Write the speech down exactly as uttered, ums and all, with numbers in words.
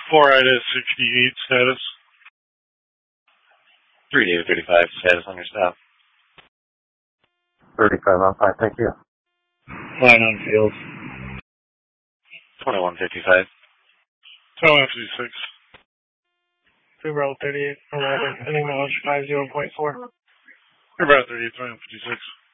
four I D A sixty-eight status. three David thirty-five, status on your stop. thirty-five on five, thank you. Line on field. twenty-one fifty-five. twenty-one fifty-six. Subaru thirty-eight, eleven, and acknowledge five zero point four. Subaru thirty-eight, twenty-one fifty-six.